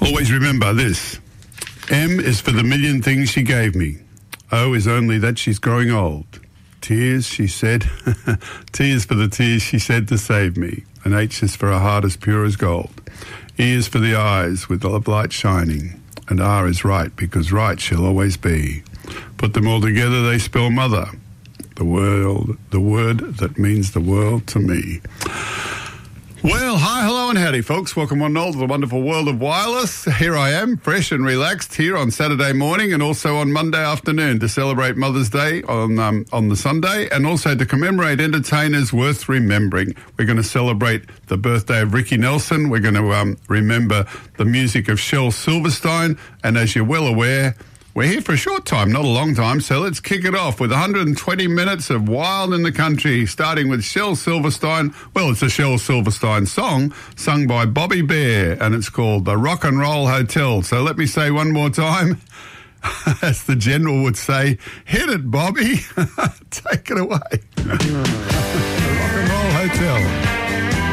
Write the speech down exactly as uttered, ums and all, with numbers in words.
Always remember this. M is for the million things she gave me. O is only that she's growing old. Tears, she said. T is for the tears she said to save me. And H is for a heart as pure as gold. E is for the eyes with the love light shining. And R is right, because right she'll always be. Put them all together, they spell mother. The world, the word that means the world to me. Well, hi, hello and howdy, folks. Welcome one and all to the wonderful world of wireless. Here I am, fresh and relaxed here on Saturday morning and also on Monday afternoon to celebrate Mother's Day on um, on the Sunday and also to commemorate entertainers worth remembering. We're going to celebrate the birthday of Ricky Nelson. We're going to um, remember the music of Shel Silverstein. And as you're well aware, we're here for a short time, not a long time, so let's kick it off with one hundred twenty minutes of Wild in the Country, starting with Shel Silverstein. Well, it's a Shel Silverstein song sung by Bobby Bare, and it's called The Rock and Roll Hotel. So let me say one more time, as the General would say, hit it, Bobby. Take it away.